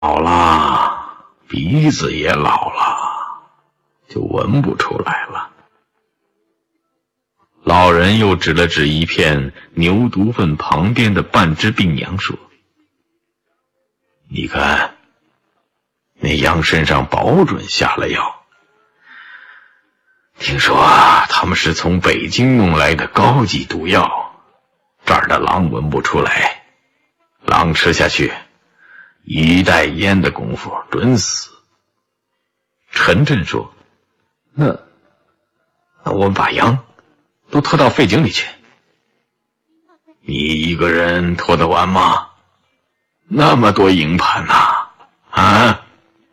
老了，鼻子也老了，就闻不出来了。老人又指了指一片牛犊粪旁边的半只病羊说：你看，那羊身上保准下了药。听说他们是从北京弄来的高级毒药，这儿的狼闻不出来，狼吃下去一袋烟的功夫准死。陈震说：那我们把羊都拖到废井里去。你一个人拖得完吗？那么多营盘呐！啊！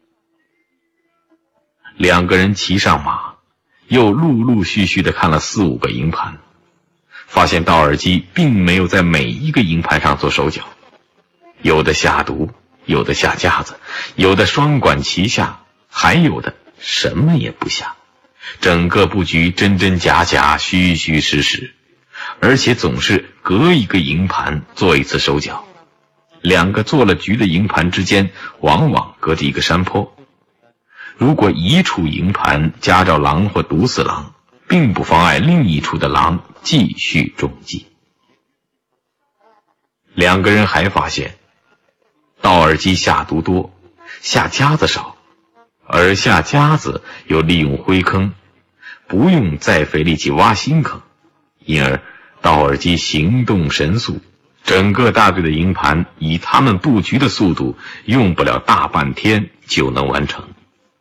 两个人骑上马，又陆陆续续地看了4、5个营盘，发现道尔基并没有在每一个营盘上做手脚，有的下毒，有的下夹子，有的双管齐下，还有的什么也不下。整个布局真真假假，虚虚实实，而且总是隔一个营盘做一次手脚。2个做了局的营盘之间往往隔着一个山坡，如果一处营盘夹着狼或毒死狼，并不妨碍另一处的狼继续中计。2个人还发现，道尔基下毒多，下夹子少，而下夹子又利用灰坑，不用再费力气挖新坑，因而道尔基行动神速，整个大队的营盘以他们布局的速度，用不了大半天就能完成。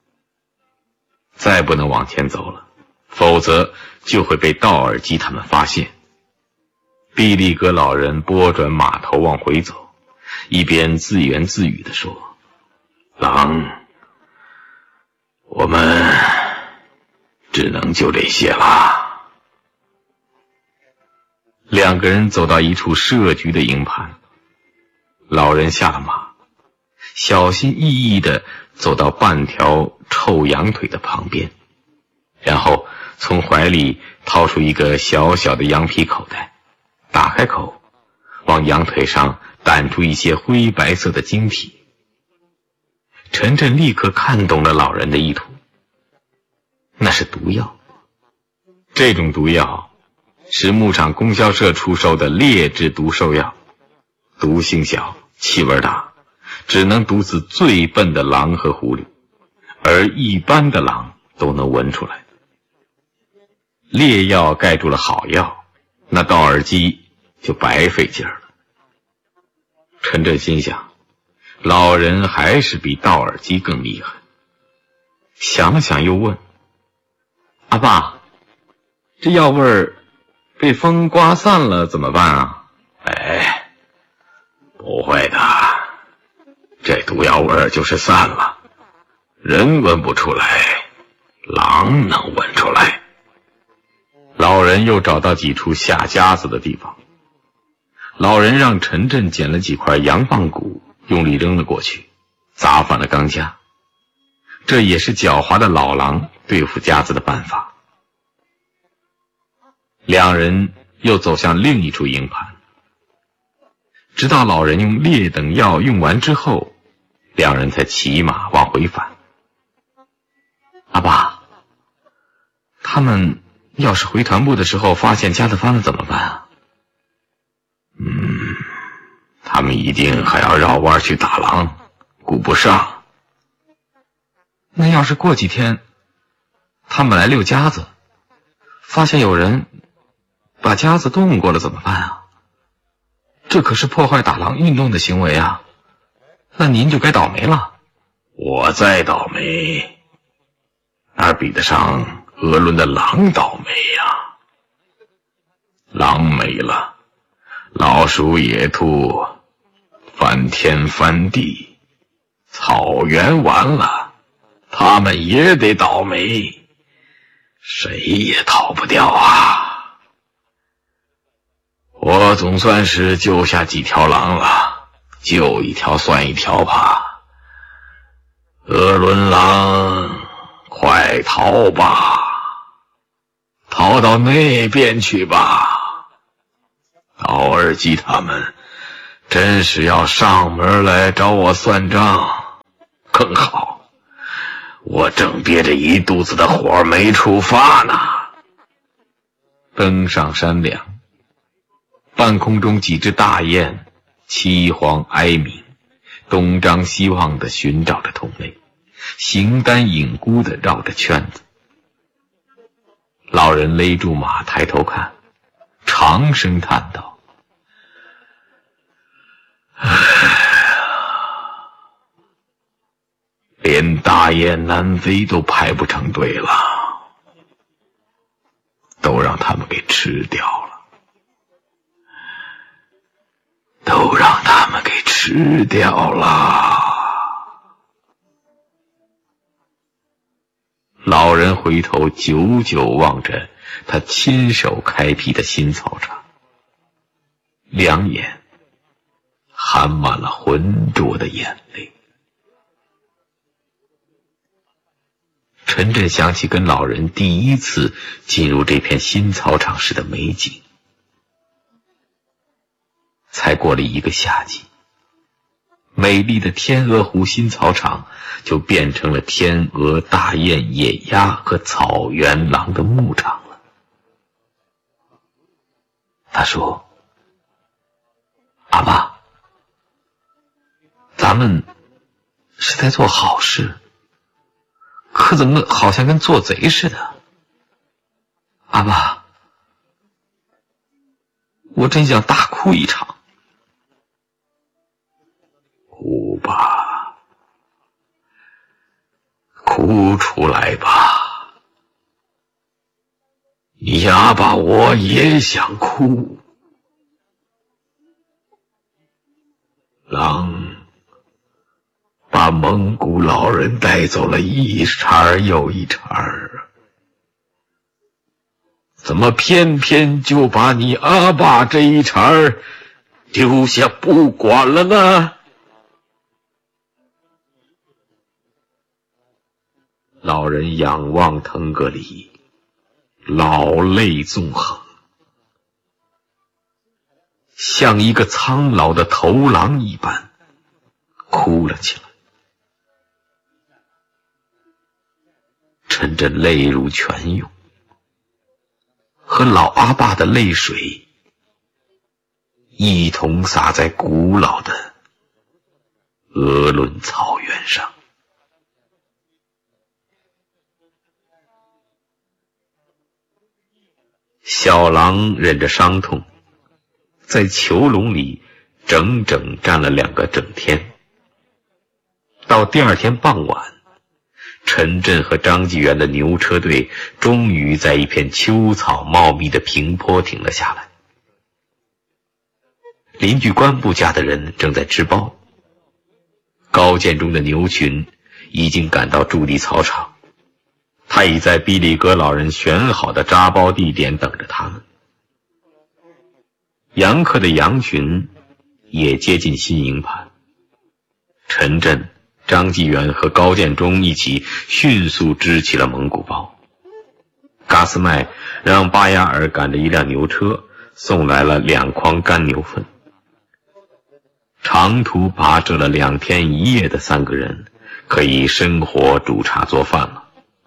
再不能往前走了，否则就会被道尔基他们发现。毕利格老人拨转马头往回走，一边自言自语地说：狼，我们只能就这些了。2个人走到一处设局的营盘，老人下了马，小心翼翼地走到半条臭羊腿的旁边，然后从怀里掏出一个小小的羊皮口袋，打开口，往羊腿上掸出一些灰白色的晶体。陈震立刻看懂了老人的意图，那是毒药。这种毒药是牧场供销社出售的劣质毒兽药，毒性小，气味大，只能毒死最笨的狼和狐狸，而一般的狼都能闻出来。劣药盖住了好药，那道尔基就白费劲了。陈震心想，老人还是比道尔基更厉害。想了想又问：阿爸，这药味儿被风刮散了怎么办啊？哎，不会的，这毒药味儿就是散了，人闻不出来，狼能闻出来。老人又找到几处下夹子的地方，老人让陈震捡了几块羊棒骨，用力扔了过去，砸翻了钢夹。这也是狡猾的老狼对付夹子的办法。2人又走向另一处营盘，直到老人用劣等药用完之后，2人才骑马往回返。阿爸，他们要是回团部的时候发现夹子翻了怎么办啊？他们一定还要绕弯去打狼，顾不上。那要是过几天他们来溜夹子，发现有人把夹子动过了怎么办啊？这可是破坏打狼运动的行为啊，那您就该倒霉了。我再倒霉，哪比得上鄂伦的狼倒霉呀？狼没了，老鼠野兔翻天翻地，草原完了，他们也得倒霉，谁也逃不掉啊。我总算是救下几条狼了，救一条算一条吧。鄂伦狼，快逃吧，逃到那边去吧。道尔基他们真是要上门来找我算账。 更好，我正憋着一肚子的火没处发呢。登上山梁，半空中几只大雁凄惶哀鸣，东张西望地寻找着同类，形单影孤地绕着圈子。老人勒住马，抬头看，长声叹道：连大雁南飞都排不成队了，都让他们给吃掉了，都让他们给吃掉了。老人回头久久望着他亲手开辟的新草场，两眼含满了浑浊的眼泪。陈震想起跟老人第一次进入这片新草场时的美景。才过了一个夏季，美丽的天鹅湖新草场就变成了天鹅、大雁、野鸭和草原狼的牧场了。他说：阿爸，咱们是在做好事，可怎么好像跟做贼似的？阿爸，我真想大哭一场。哭吧，哭出来吧。你阿爸我也想哭。狼把蒙古老人带走了一茬又一茬，怎么偏偏就把你阿爸这一茬丢下不管了呢？老人仰望腾格里，老泪纵横，像一个苍老的头狼一般哭了起来。陈震泪如泉涌，和老阿爸的泪水一同洒在古老的鄂伦草原上。小狼忍着伤痛，在囚笼里整整站了2个整天。到第二天傍晚，陈震和张纪元的牛车队终于在一片秋草茂密的平坡停了下来。邻居关部家的人正在织包，高建中的牛群已经赶到驻地草场，他已在比里格老人选好的扎包地点等着他们。杨克的羊群也接近新营盘，陈震、张纪元和高建中一起迅速支起了蒙古包。噶斯麦让巴雅尔赶着一辆牛车送来了2筐干牛粪。长途跋涉了2天1夜的3个人可以生火煮茶做饭了。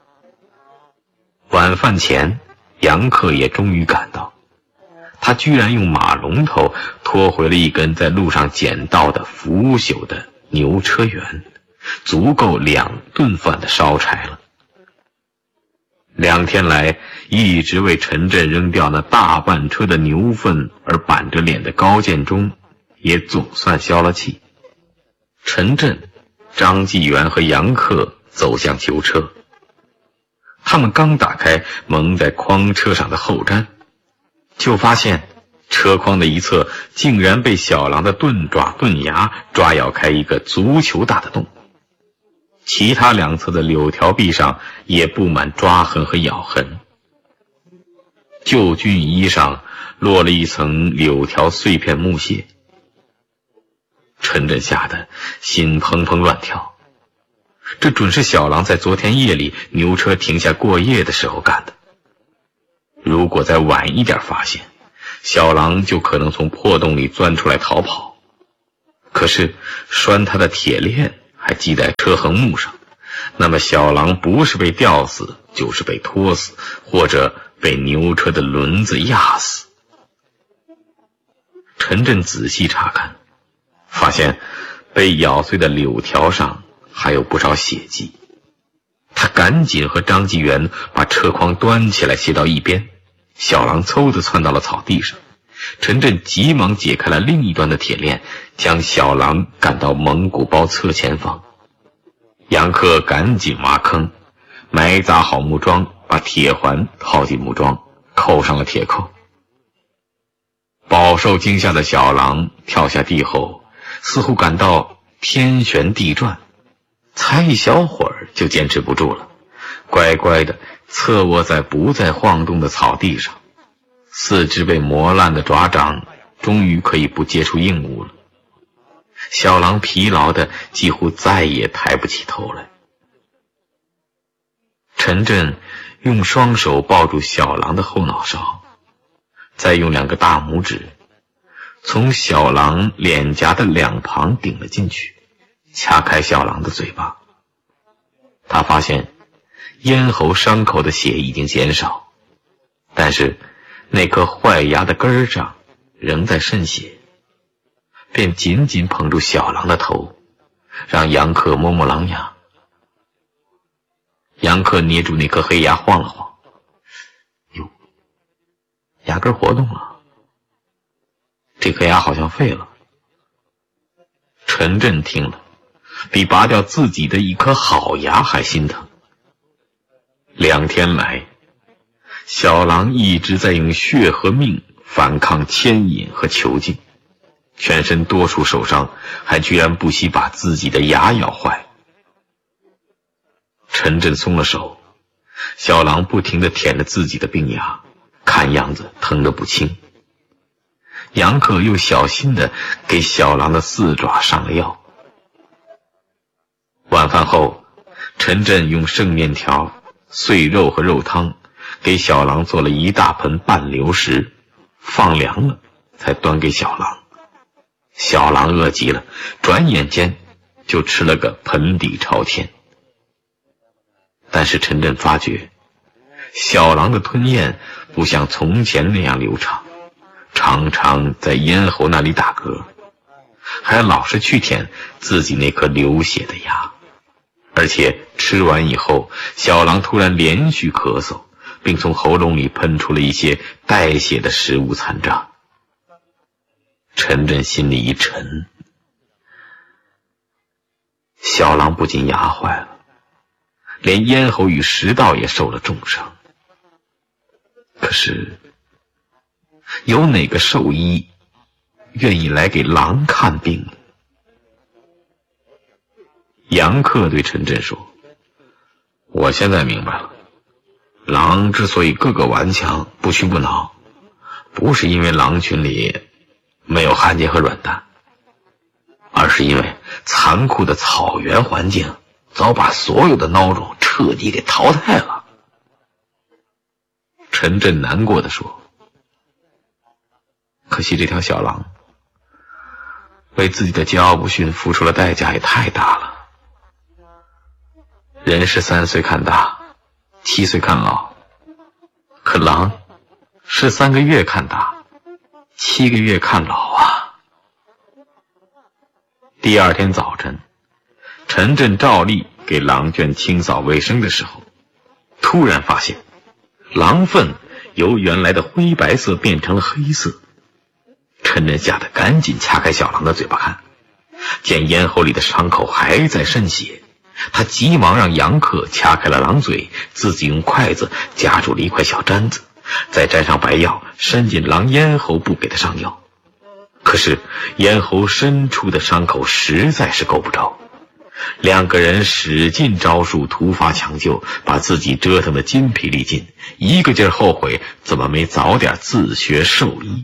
晚饭前，杨克也终于赶到，他居然用马龙头拖回了一根在路上捡到的腐朽的牛车辕，足够2顿饭的烧柴了。2天来一直为陈震扔掉那大半车的牛粪而板着脸的高建中也总算消了气。陈震、张纪元和杨克走向囚车，他们刚打开蒙在筐车上的后毡，就发现车筐的一侧竟然被小狼的钝爪钝牙抓咬开一个足球大的洞，其他2侧的柳条壁上也布满抓痕和咬痕。旧军衣上落了一层柳条碎片木屑。陈震吓得心砰砰乱跳，这准是小狼在昨天夜里牛车停下过夜的时候干的。如果再晚一点发现，小狼就可能从破洞里钻出来逃跑，可是拴他的铁链还还系在车横木上，那么小狼不是被吊死，就是被拖死，或者被牛车的轮子压死。陈震仔细查看，发现被咬碎的柳条上还有不少血迹。他赶紧和张继元把车筐端起来卸到一边，小狼嗖地窜到了草地上。陈震急忙解开了另一端的铁链，将小狼赶到蒙古包侧前方。杨克赶紧挖坑，埋杂好木桩，把铁环套进木桩，扣上了铁扣。饱受惊吓的小狼跳下地后，似乎感到天旋地转，才一小会儿就坚持不住了，乖乖地侧卧在不再晃动的草地上。四只被磨烂的爪掌终于可以不接触硬物了。小狼疲劳的几乎再也抬不起头来。陈震用双手抱住小狼的后脑勺，再用2个大拇指从小狼脸颊的两旁顶了进去，掐开小狼的嘴巴。他发现咽喉伤口的血已经减少，但是那颗坏牙的根上仍在渗血，便紧紧捧住小狼的头，让杨克摸摸狼牙。杨克捏住那颗黑牙晃了晃，哟，牙根活动了，这颗牙好像废了。陈震听了，比拔掉自己的一颗好牙还心疼。2天来，小狼一直在用血和命反抗牵引和囚禁，全身多处受伤，还居然不惜把自己的牙咬坏。陈震松了手，小狼不停地舔着自己的病牙，看样子疼得不轻。杨克又小心地给小狼的4爪上了药。晚饭后，陈震用剩面条、碎肉和肉汤给小狼做了一大盆半流食，放凉了才端给小狼。小狼饿极了，转眼间就吃了个盆底朝天。但是陈震发觉，小狼的吞咽不像从前那样流畅，常常在咽喉那里打嗝，还老是去舔自己那颗流血的牙。而且吃完以后，小狼突然连续咳嗽，并从喉咙里喷出了一些带血的食物残渣。陈震心里一沉，小狼不仅牙坏了，连咽喉与食道也受了重伤。可是有哪个兽医愿意来给狼看病呢？杨克对陈震说，我现在明白了，狼之所以个个顽强不屈不挠，不是因为狼群里没有汉奸和软蛋，而是因为残酷的草原环境早把所有的孬种彻底给淘汰了。陈震难过地说，可惜这条小狼为自己的桀骜不驯付出了代价也太大了。人是3岁看大，7岁看老，可狼是3个月看大，7个月看老啊。第2天早晨，陈震照例给狼圈清扫卫生的时候，突然发现狼粪由原来的灰白色变成了黑色。陈震吓得赶紧掐开小狼的嘴巴看，见咽喉里的伤口还在渗血，他急忙让杨克掐开了狼嘴，自己用筷子夹住了一块小毡子，再沾上白药，伸进狼咽喉部给他上药。可是咽喉深处的伤口实在是够不着，2个人使尽招数突发抢救，把自己折腾得筋疲力尽，一个劲儿后悔怎么没早点自学兽医。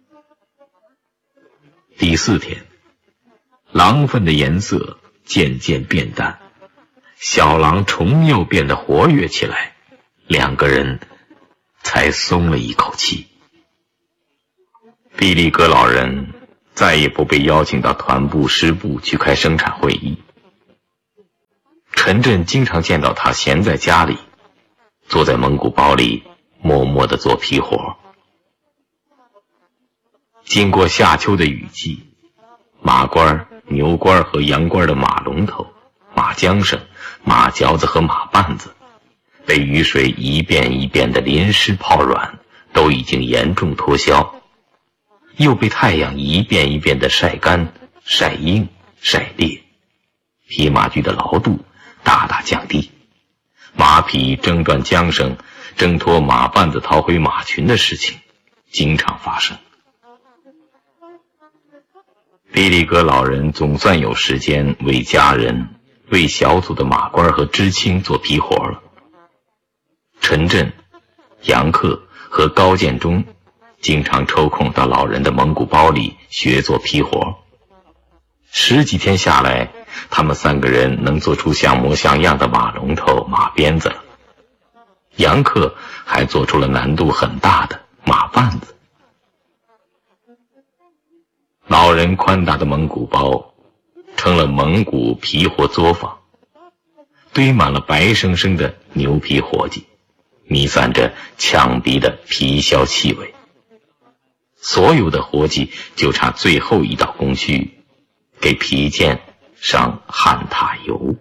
第4天，狼粪的颜色渐渐变淡，小狼重又变得活跃起来，2个人才松了一口气。毕力格老人再也不被邀请到团部师部去开生产会议， 陈震经常见到他闲在家里，坐在蒙古包里默默地做皮活。经过夏秋的雨季，马倌、牛倌和羊倌的马龙头、马缰绳、马嚼子和马绊子被雨水一遍一遍的淋湿泡软，都已经严重脱销，又被太阳一遍一遍的晒干、晒硬、晒裂，匹马具的牢度大大降低，马匹挣断缰绳、挣脱马绊子逃回马群的事情经常发生。比里格老人总算有时间为家人、为小组的马倌和知青做皮活了。陈震、杨克和高建中经常抽空到老人的蒙古包里学做皮活。10几天下来，他们3个人能做出像模像样的马龙头、马鞭子了。杨克还做出了难度很大的马绊子。老人宽大的蒙古包成了蒙古皮活作坊，堆满了白生生的牛皮活计，弥散着呛鼻的皮硝气味。所有的活计就差最后一道工序，给皮件上旱塔油。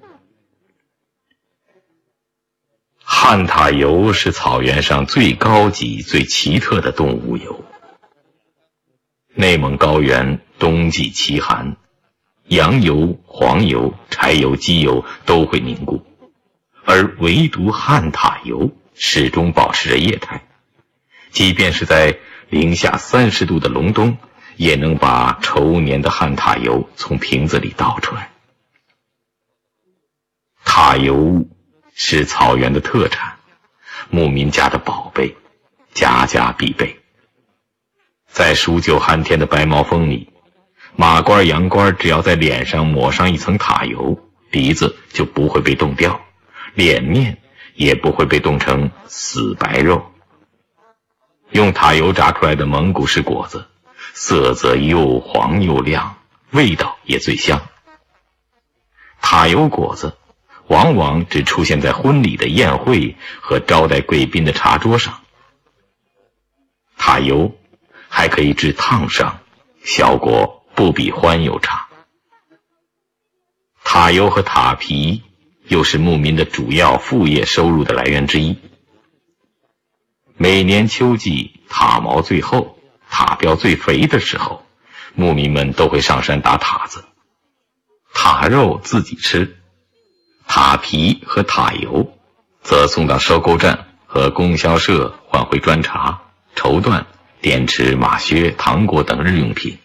旱塔油是草原上最高级、最奇特的动物油。内蒙高原冬季奇寒，羊油、黄油、柴油、机油都会凝固，而唯独旱塔油始终保持着液态，即便是在零下30度的隆冬，也能把稠黏的旱塔油从瓶子里倒出来。塔油是草原的特产，牧民家的宝贝，家家必备。在数9寒天的白毛风里，马倌、羊倌只要在脸上抹上一层塔油，鼻子就不会被冻掉，脸面也不会被冻成死白肉。用塔油炸出来的蒙古式果子，色泽又黄又亮，味道也最香。塔油果子往往只出现在婚礼的宴会和招待贵宾的茶桌上。塔油还可以治烫伤，效果不比欢油差。塔油和塔皮又是牧民的主要副业收入的来源之一。每年秋季塔毛最厚、塔膘最肥的时候，牧民们都会上山打塔子。塔肉自己吃，塔皮和塔油则送到收购站和供销社换回砖茶、绸缎、电池、马靴、糖果等日用品。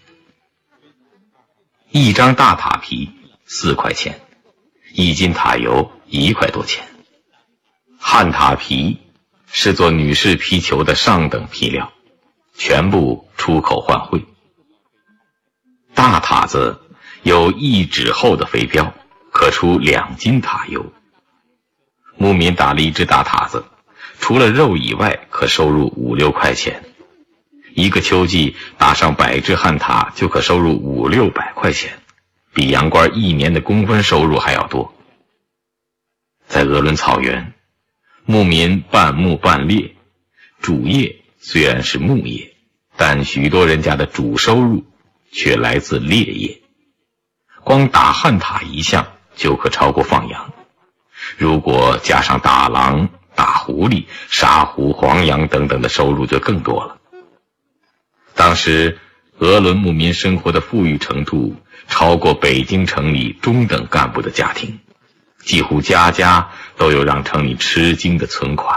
一张大塔皮4块钱，一斤塔油1块多钱。旱塔皮是做女士皮球的上等皮料，全部出口换汇。大塔子有1指厚的肥膘，可出2斤塔油。牧民打了一只大塔子，除了肉以外，可收入5、6块钱。一个秋季打上100只旱塔，就可收入500、600块钱，比羊倌1年的工分收入还要多。在鄂伦草原，牧民半牧半猎，主业虽然是牧业，但许多人家的主收入却来自猎业。光打旱塔一项就可超过放羊，如果加上打狼、打狐狸、杀狐、黄羊等等的收入就更多了。当时鄂伦牧民生活的富裕程度超过北京城里中等干部的家庭，几乎家家都有让城里吃惊的存款。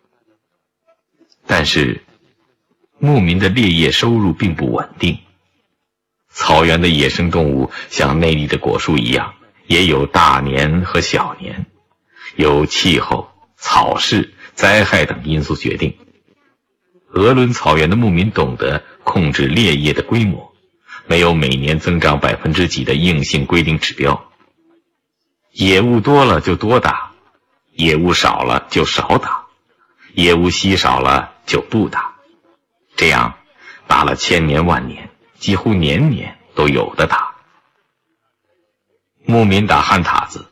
但是牧民的猎业收入并不稳定，草原的野生动物像内地的果树一样，也有大年和小年，由气候、草势、灾害等因素决定。鄂伦草原的牧民懂得控制猎业的规模，没有每年增长几% 的硬性规定指标。野物多了就多打，野物少了就少打，野物稀少了就不打。这样打了千年万年，几乎年年都有的打。牧民打旱塔子